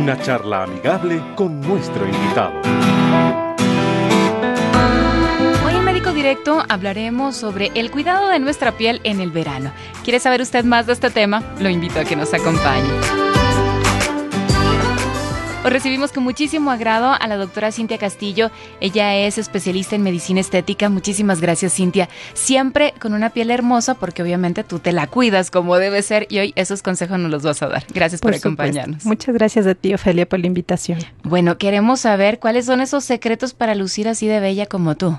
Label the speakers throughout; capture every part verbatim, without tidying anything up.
Speaker 1: Una charla amigable con nuestro invitado.
Speaker 2: Hoy en Médico Directo hablaremos sobre el cuidado de nuestra piel en el verano. ¿Quiere saber usted más de este tema? Lo invito a que nos acompañe. Hoy recibimos con muchísimo agrado a la doctora Cintia Castillo. Ella es especialista en medicina estética. Muchísimas gracias, Cintia. Siempre con una piel hermosa, porque obviamente tú te la cuidas como debe ser y hoy esos consejos nos los vas a dar. Gracias por, por acompañarnos.
Speaker 3: Muchas gracias a ti, Ofelia, por la invitación.
Speaker 2: Bueno, queremos saber cuáles son esos secretos para lucir así de bella como tú.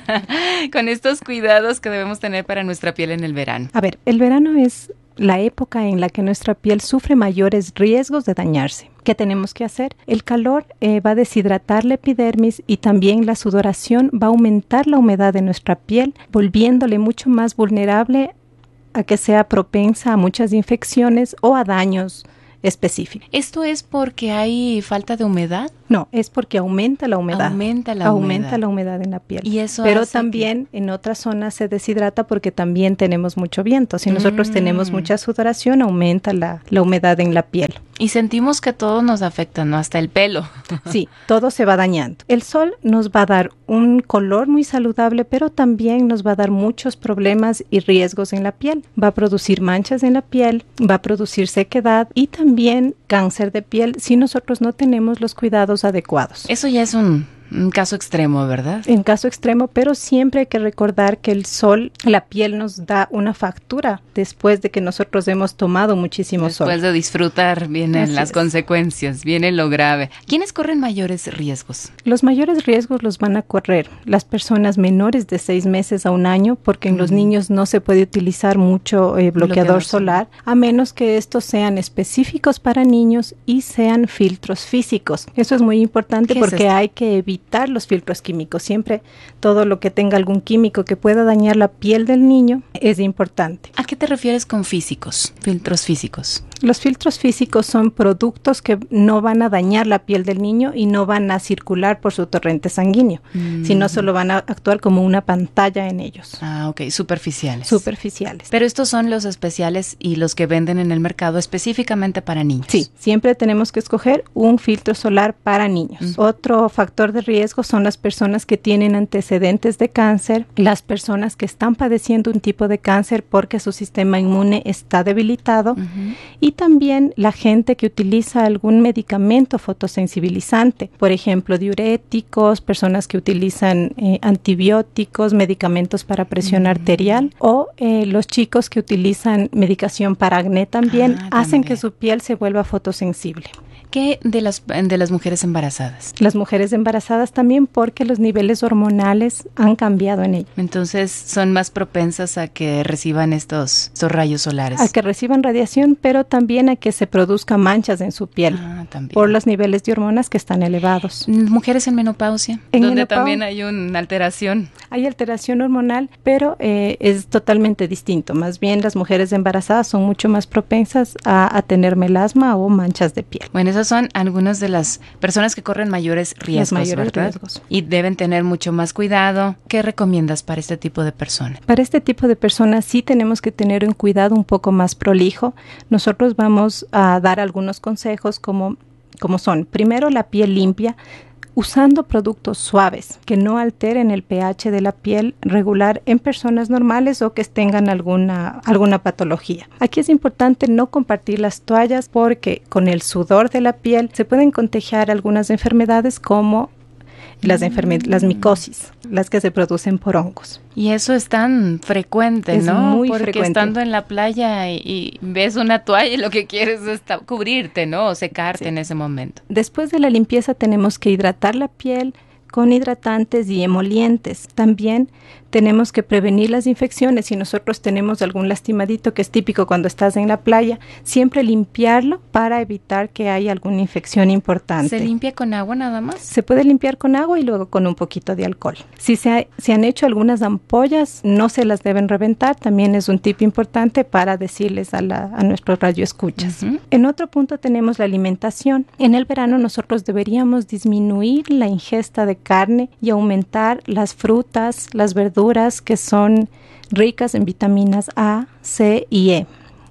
Speaker 2: Con estos cuidados que debemos tener para nuestra piel en el verano.
Speaker 3: A ver, el verano es la época en la que nuestra piel sufre mayores riesgos de dañarse. ¿Qué tenemos que hacer? El calor eh, va a deshidratar la epidermis y también la sudoración va a aumentar la humedad de nuestra piel, volviéndole mucho más vulnerable a que sea propensa a muchas infecciones o a daños específicos.
Speaker 2: ¿Esto es porque hay falta de humedad?
Speaker 3: No, es porque aumenta la humedad.
Speaker 2: Aumenta la
Speaker 3: aumenta
Speaker 2: humedad.
Speaker 3: la humedad en la piel.
Speaker 2: Y eso
Speaker 3: Pero
Speaker 2: hace
Speaker 3: también
Speaker 2: que...
Speaker 3: en otras zonas se deshidrata porque también tenemos mucho viento. Si nosotros mm. tenemos mucha sudoración, aumenta la, la humedad en la piel.
Speaker 2: Y sentimos que todo nos afecta, ¿no? Hasta el pelo.
Speaker 3: Sí, todo se va dañando. El sol nos va a dar un color muy saludable, pero también nos va a dar muchos problemas y riesgos en la piel. Va a producir manchas en la piel, va a producir sequedad y también cáncer de piel si nosotros no tenemos los cuidados adecuados.
Speaker 2: Eso ya es un... un caso extremo, ¿verdad?
Speaker 3: En caso extremo, pero siempre hay que recordar que el sol, la piel nos da una factura después de que nosotros hemos tomado muchísimo
Speaker 2: después
Speaker 3: sol.
Speaker 2: Después de disfrutar vienen Así las
Speaker 3: es.
Speaker 2: consecuencias, viene lo grave. ¿Quiénes corren mayores riesgos?
Speaker 3: Los mayores riesgos los van a correr las personas menores de seis meses a un año, porque en uh-huh. los niños no se puede utilizar mucho eh, bloqueador, bloqueador solar, a menos que estos sean específicos para niños y sean filtros físicos. Eso es muy importante porque es hay que evitar evitar los filtros químicos. Siempre todo lo que tenga algún químico que pueda dañar la piel del niño es importante.
Speaker 2: ¿A qué te refieres con físicos, filtros físicos?
Speaker 3: Los filtros físicos son productos que no van a dañar la piel del niño y no van a circular por su torrente sanguíneo, mm. sino solo van a actuar como una pantalla en ellos.
Speaker 2: Ah, ok, superficiales.
Speaker 3: Superficiales.
Speaker 2: Pero estos son los especiales y los que venden en el mercado específicamente para niños.
Speaker 3: Sí, siempre tenemos que escoger un filtro solar para niños. Mm. Otro factor de riesgo son las personas que tienen antecedentes de cáncer, las personas que están padeciendo un tipo de cáncer porque su sistema inmune está debilitado uh-huh. y también la gente que utiliza algún medicamento fotosensibilizante, por ejemplo, diuréticos, personas que utilizan eh, antibióticos, medicamentos para presión uh-huh. arterial o eh, los chicos que utilizan medicación para acné también ah, hacen también. que su piel se vuelva fotosensible.
Speaker 2: ¿Qué de las, de las mujeres embarazadas?
Speaker 3: Las mujeres embarazadas también porque los niveles hormonales han cambiado en ellas.
Speaker 2: Entonces son más propensas a que reciban estos, estos rayos solares.
Speaker 3: A que reciban radiación, pero también a que se produzcan manchas en su piel
Speaker 2: ah, también.
Speaker 3: por los niveles de hormonas que están elevados.
Speaker 2: Mujeres en menopausia,
Speaker 3: en
Speaker 2: donde
Speaker 3: menopau-
Speaker 2: también hay una alteración.
Speaker 3: Hay alteración hormonal, pero eh, es totalmente distinto. Más bien las mujeres embarazadas son mucho más propensas a, a tener melasma o manchas de piel.
Speaker 2: Bueno, esas son algunas de las personas que corren mayores riesgos,
Speaker 3: mayores
Speaker 2: ¿verdad?
Speaker 3: riesgos.
Speaker 2: Y deben tener mucho más cuidado. ¿Qué recomiendas para este tipo de personas?
Speaker 3: Para este tipo de personas sí tenemos que tener un cuidado un poco más prolijo. Nosotros vamos a dar algunos consejos como, como son, primero, la piel limpia, usando productos suaves que no alteren el pH de la piel regular en personas normales o que tengan alguna, alguna patología. Aquí es importante no compartir las toallas porque con el sudor de la piel se pueden contagiar algunas enfermedades como las, enferme- las micosis, las que se producen por hongos.
Speaker 2: Y eso es tan frecuente,
Speaker 3: es
Speaker 2: ¿no?
Speaker 3: Muy
Speaker 2: Porque
Speaker 3: frecuente.
Speaker 2: Estando en la playa y, y ves una toalla y lo que quieres es ta- cubrirte, ¿no? O secarte sí. en ese momento.
Speaker 3: Después de la limpieza tenemos que hidratar la piel con hidratantes y emolientes. También tenemos que prevenir las infecciones. Si nosotros tenemos algún lastimadito, que es típico cuando estás en la playa, siempre limpiarlo para evitar que haya alguna infección importante.
Speaker 2: ¿Se limpia con agua nada más?
Speaker 3: Se puede limpiar con agua y luego con un poquito de alcohol. Si se, ha, se han hecho algunas ampollas, no se las deben reventar. También es un tip importante para decirles a, la, a nuestros radioescuchas. Uh-huh. En otro punto tenemos la alimentación. En el verano nosotros deberíamos disminuir la ingesta de carne y aumentar las frutas, las verduras que son ricas en vitaminas A, C y E.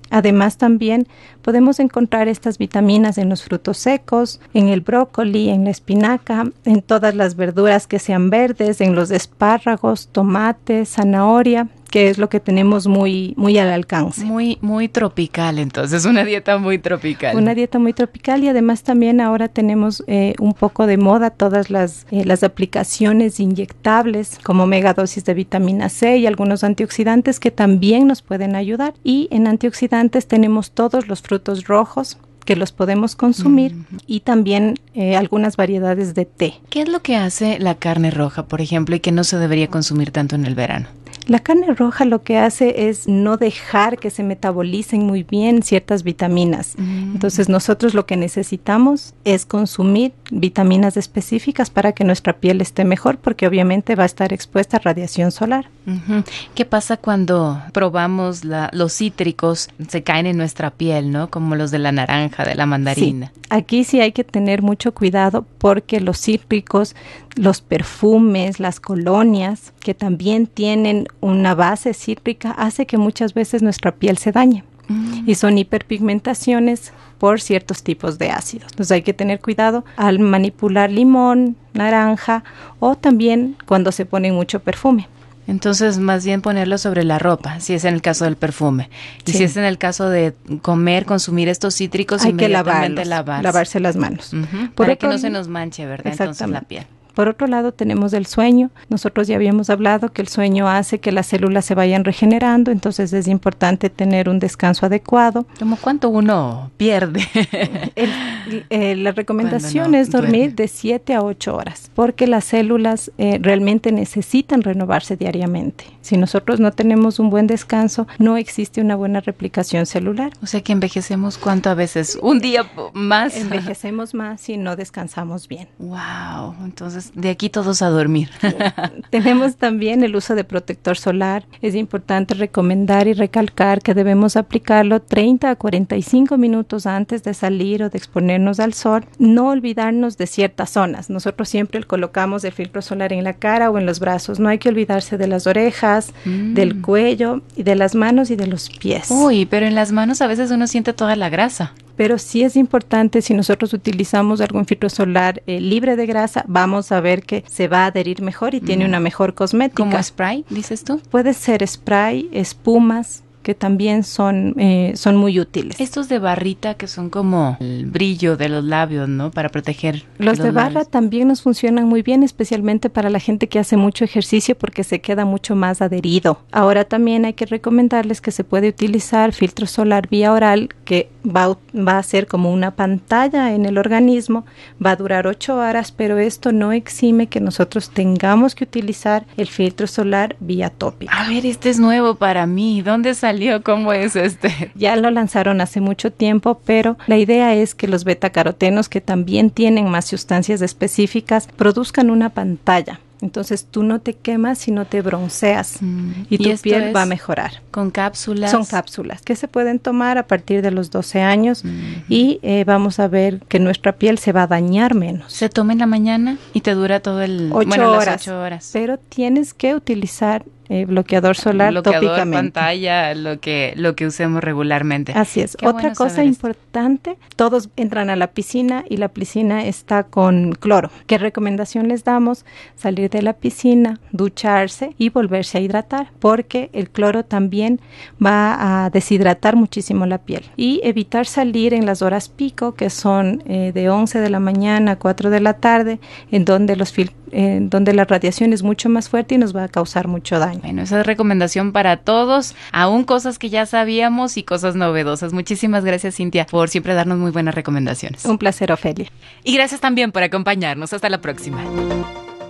Speaker 3: Además, también podemos encontrar estas vitaminas en los frutos secos, en el brócoli, en la espinaca, en todas las verduras que sean verdes, en los espárragos, tomate, zanahoria, que es lo que tenemos muy, muy al alcance.
Speaker 2: Muy, muy tropical, entonces, una dieta muy tropical.
Speaker 3: Una dieta muy tropical y además también ahora tenemos eh, un poco de moda todas las, eh, las aplicaciones inyectables como megadosis de vitamina C y algunos antioxidantes que también nos pueden ayudar. Y en antioxidantes tenemos todos los frutos rojos que los podemos consumir uh-huh. y también eh, algunas variedades de té.
Speaker 2: ¿Qué es lo que hace la carne roja, por ejemplo, y que no se debería consumir tanto en el verano?
Speaker 3: La carne roja lo que hace es no dejar que se metabolicen muy bien ciertas vitaminas. Mm. Entonces nosotros lo que necesitamos es consumir vitaminas específicas para que nuestra piel esté mejor, porque obviamente va a estar expuesta a radiación solar.
Speaker 2: Uh-huh. ¿Qué pasa cuando probamos la, los cítricos? Se caen en nuestra piel, ¿no? Como los de la naranja, de la mandarina.
Speaker 3: Sí. Aquí sí hay que tener mucho cuidado porque los cítricos, los perfumes, las colonias, que también tienen una base cítrica, hace que muchas veces nuestra piel se dañe. Mm. Y son hiperpigmentaciones por ciertos tipos de ácidos. Entonces hay que tener cuidado al manipular limón, naranja o también cuando se pone mucho perfume.
Speaker 2: Entonces, más bien ponerlo sobre la ropa, si es en el caso del perfume. Y sí. si es en el caso de comer, consumir estos cítricos,
Speaker 3: hay
Speaker 2: inmediatamente
Speaker 3: que lavarlos,
Speaker 2: lavarse.
Speaker 3: lavarse las manos.
Speaker 2: Uh-huh. Para otro, que no se nos manche, ¿verdad? Entonces la piel.
Speaker 3: Por otro lado, tenemos el sueño. Nosotros ya habíamos hablado que el sueño hace que las células se vayan regenerando, entonces es importante tener un descanso adecuado.
Speaker 2: ¿Cómo cuánto uno pierde?
Speaker 3: el, el, la recomendación no es dormir duerme. de siete a ocho horas, porque las células eh, realmente necesitan renovarse diariamente. Si nosotros no tenemos un buen descanso, no existe una buena replicación celular.
Speaker 2: O sea que envejecemos, ¿cuánto a veces? ¿Un día más?
Speaker 3: Envejecemos más si no descansamos bien.
Speaker 2: Wow, entonces de aquí todos a dormir.
Speaker 3: Tenemos también el uso de protector solar. Es importante recomendar y recalcar que debemos aplicarlo treinta a cuarenta y cinco minutos antes de salir o de exponernos al sol. No olvidarnos de ciertas zonas. Nosotros siempre colocamos el filtro solar en la cara o en los brazos. No hay que olvidarse de las orejas, mm. del cuello, y de las manos y de los pies.
Speaker 2: Uy, pero en las manos a veces uno siente toda la grasa.
Speaker 3: Pero sí es importante, si nosotros utilizamos algún filtro solar eh, libre de grasa, vamos a ver que se va a adherir mejor y mm. tiene una mejor cosmética.
Speaker 2: ¿Como spray, dices tú?
Speaker 3: Puede ser spray, espumas, que también son, eh, son muy útiles.
Speaker 2: Estos de barrita que son como el brillo de los labios, ¿no? Para proteger
Speaker 3: los, los de barra labios. También nos funcionan muy bien, especialmente para la gente que hace mucho ejercicio porque se queda mucho más adherido. Ahora también hay que recomendarles que se puede utilizar filtro solar vía oral, que va, va a ser como una pantalla en el organismo, va a durar ocho horas, pero esto no exime que nosotros tengamos que utilizar el filtro solar vía tópica.
Speaker 2: A ver, este es nuevo para mí. ¿Dónde salió? ¿Cómo es este?
Speaker 3: Ya lo lanzaron hace mucho tiempo, pero la idea es que los betacarotenos, que también tienen más sustancias específicas, produzcan una pantalla. Entonces tú no te quemas, sino te bronceas mm. y, ¿Y tu piel va a mejorar.
Speaker 2: ¿Con cápsulas?
Speaker 3: Son cápsulas que se pueden tomar a partir de los doce años mm-hmm. y eh, vamos a ver que nuestra piel se va a dañar menos.
Speaker 2: Se toma en la mañana y te dura todo el...
Speaker 3: Ocho
Speaker 2: bueno,
Speaker 3: horas.
Speaker 2: Las ocho horas.
Speaker 3: Pero tienes que utilizar Eh, bloqueador solar
Speaker 2: bloqueador,
Speaker 3: tópicamente.
Speaker 2: Pantalla, lo que lo que usemos regularmente.
Speaker 3: Así es. Qué Otra bueno cosa importante, esto. Todos entran a la piscina y la piscina está con cloro. ¿Qué recomendación les damos? Salir de la piscina, ducharse y volverse a hidratar, porque el cloro también va a deshidratar muchísimo la piel. Y evitar salir en las horas pico, que son eh, de once de la mañana a cuatro de la tarde, en donde los fil- eh, donde la radiación es mucho más fuerte y nos va a causar mucho daño.
Speaker 2: Bueno, esa es recomendación para todos, aún cosas que ya sabíamos y cosas novedosas. Muchísimas gracias, Cintia, por siempre darnos muy buenas recomendaciones.
Speaker 3: Un placer, Ofelia.
Speaker 2: Y gracias también por acompañarnos. Hasta la próxima.